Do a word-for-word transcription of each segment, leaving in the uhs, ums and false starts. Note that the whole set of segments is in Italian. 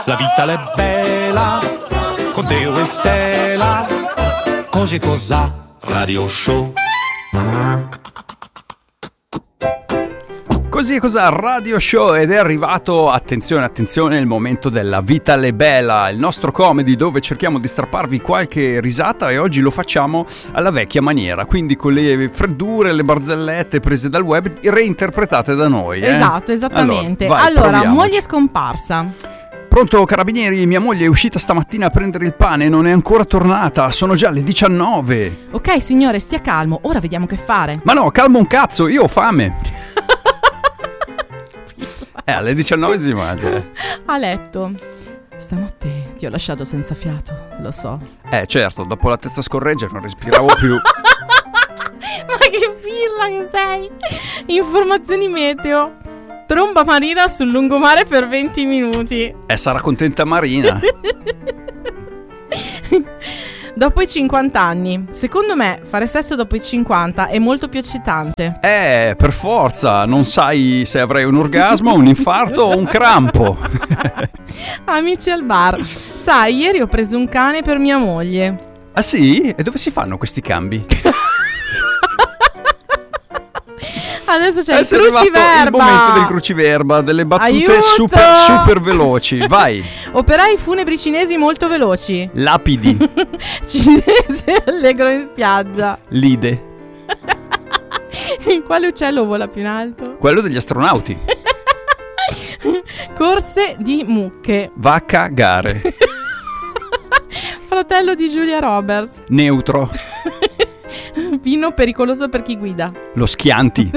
La vita è bella, con Teo e Stella, così cosa radio show. Così è cosa radio show ed è arrivato, attenzione, attenzione, il momento della Vita le Bella, il nostro comedy dove cerchiamo di strapparvi qualche risata e oggi lo facciamo alla vecchia maniera, quindi con le freddure, le barzellette prese dal web reinterpretate da noi. Eh? Esatto, esattamente. Allora, vai, allora moglie scomparsa. Pronto carabinieri, mia moglie è uscita stamattina a prendere il pane e non è ancora tornata, sono già le diciannove. Ok signore, stia calmo, ora vediamo che fare. Ma no, calmo un cazzo, io ho fame. Eh, alle diciannove si mangia. A letto. Stanotte ti ho lasciato senza fiato, lo so. Eh certo, dopo la terza scorreggia non respiravo più. Ma che pirla che sei. Informazioni meteo. Tromba marina sul lungomare per venti minuti. Eh, sarà contenta Marina. Dopo i cinquanta anni. Secondo me fare sesso dopo i cinquanta è molto più eccitante. Eh, per forza. Non sai se avrai un orgasmo, un infarto o un crampo. Amici al bar. Sai, ieri ho preso un cane per mia moglie. Ah sì? E dove si fanno questi cambi? Adesso c'è Adesso il cruciverba. il momento del cruciverba, delle battute Aiuto! super super veloci. Vai. Operai funebri cinesi molto veloci. Lapidi. Cinese allegro in spiaggia. Lide. Quale uccello vola più in alto? Quello degli astronauti. Corse di mucche. Va a cagare. Fratello di Julia Roberts. Neutro. Vino pericoloso per chi guida. Lo Schianti.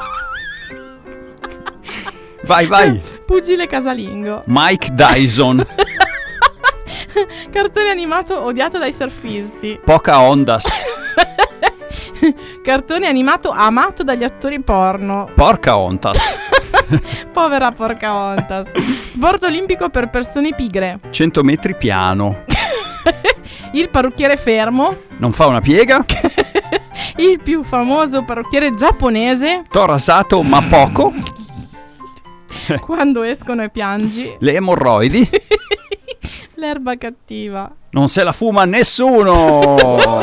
Vai, vai. Pugile casalingo. Mike Dyson. Cartone animato odiato dai surfisti. Pocahontas. Cartone animato amato dagli attori porno. Porcaontas. Povera Porcaontas. Sport olimpico per persone pigre. cento metri piano. Il parrucchiere fermo. Non fa una piega. Il più famoso parrucchiere giapponese. T'ho rasato ma poco. Quando escono e piangi. Le emorroidi. L'erba cattiva. Non se la fuma nessuno.